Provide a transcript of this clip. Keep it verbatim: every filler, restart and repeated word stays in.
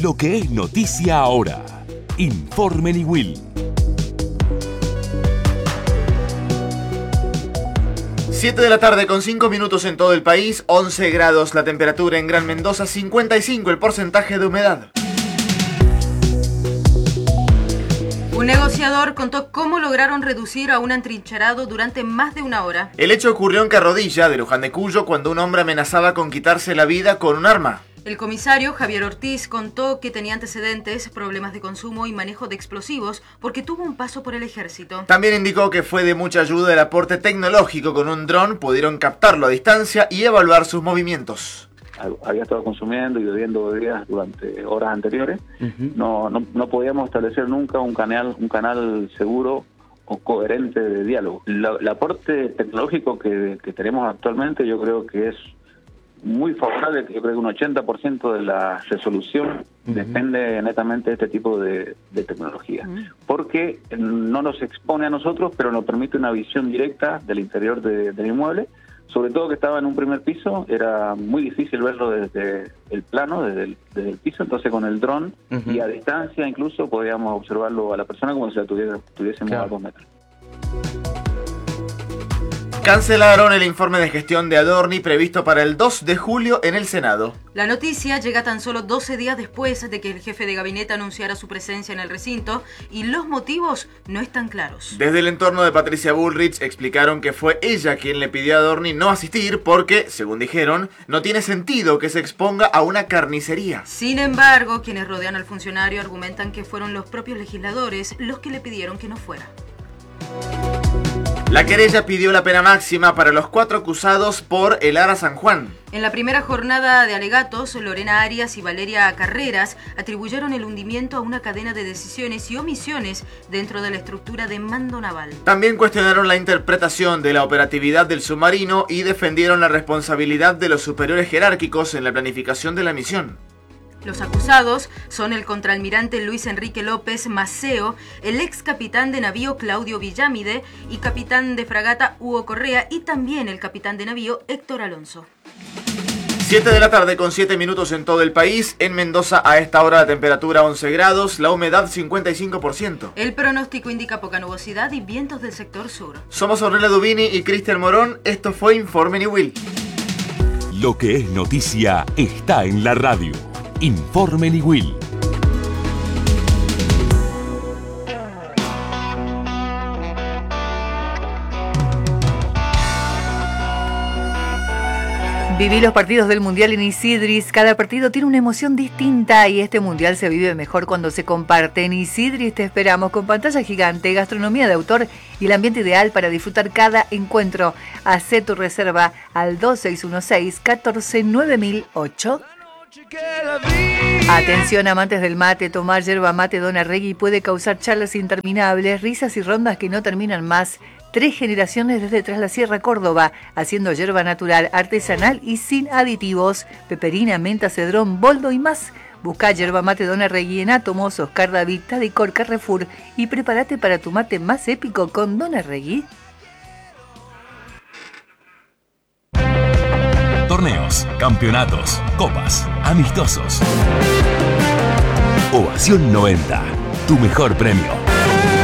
Lo que es noticia ahora. Informe Niwil. siete de la tarde con cinco minutos en todo el país, once grados la temperatura en Gran Mendoza, cincuenta y cinco el porcentaje de humedad. Un negociador contó cómo lograron reducir a un atrincherado durante más de una hora. El hecho ocurrió en Carrodilla, de Luján de Cuyo, cuando un hombre amenazaba con quitarse la vida con un arma. El comisario Javier Ortiz contó que tenía antecedentes, problemas de consumo y manejo de explosivos porque tuvo un paso por el ejército. También indicó que fue de mucha ayuda el aporte tecnológico. Con un dron pudieron captarlo a distancia y evaluar sus movimientos. Había estado consumiendo y bebiendo bebidas durante horas anteriores. Uh-huh. No, no, no podíamos establecer nunca un canal, un canal seguro o coherente de diálogo. La, el aporte tecnológico que, que tenemos actualmente yo creo que es muy favorable. Yo creo que un ochenta por ciento de la resolución uh-huh. depende netamente de este tipo de, de tecnología. Uh-huh. Porque no nos expone a nosotros, pero nos permite una visión directa del interior de, del inmueble. Sobre todo que estaba en un primer piso, era muy difícil verlo desde el plano, desde el, desde el piso, entonces con el dron uh-huh. y a distancia incluso podíamos observarlo a la persona como si la tuviera, tuviésemos claro. a dos metros. Cancelaron el informe de gestión de Adorni previsto para el dos de julio en el Senado. La noticia llega tan solo doce días después de que el jefe de gabinete anunciara su presencia en el recinto y los motivos no están claros. Desde el entorno de Patricia Bullrich explicaron que fue ella quien le pidió a Adorni no asistir porque, según dijeron, no tiene sentido que se exponga a una carnicería. Sin embargo, quienes rodean al funcionario argumentan que fueron los propios legisladores los que le pidieron que no fuera. La querella pidió la pena máxima para los cuatro acusados por el Ara San Juan. En la primera jornada de alegatos, Lorena Arias y Valeria Carreras atribuyeron el hundimiento a una cadena de decisiones y omisiones dentro de la estructura de mando naval. También cuestionaron la interpretación de la operatividad del submarino y defendieron la responsabilidad de los superiores jerárquicos en la planificación de la misión. Los acusados son el contraalmirante Luis Enrique López Maceo, el ex capitán de navío Claudio Villamide y capitán de fragata Hugo Correa y también el capitán de navío Héctor Alonso. siete de la tarde con siete minutos en todo el país. En Mendoza a esta hora la temperatura once grados, la humedad cincuenta y cinco por ciento. El pronóstico indica poca nubosidad y vientos del sector sur. Somos Ornella Dubini y Cristian Morón. Esto fue Informe Niwil. Lo que es noticia está en la radio. Informe Niwil. Viví los partidos del Mundial en Isidris. Cada partido tiene una emoción distinta y este Mundial se vive mejor cuando se comparte. En Isidris te esperamos con pantalla gigante, gastronomía de autor y el ambiente ideal para disfrutar cada encuentro. Hacé tu reserva al dos seis uno seis, uno cuatro nueve mil ocho. Atención amantes del mate, tomar yerba mate Dona Regui puede causar charlas interminables, risas y rondas que no terminan más. Tres generaciones desde Tras la Sierra, Córdoba, haciendo yerba natural, artesanal y sin aditivos, peperina, menta, cedrón, boldo y más. Busca yerba mate Dona Regui en Átomos, Oscar David, Tadicor, Carrefour y prepárate para tu mate más épico con Dona Regui. Torneos, campeonatos, copas, amistosos. Ovación noventa, tu mejor premio.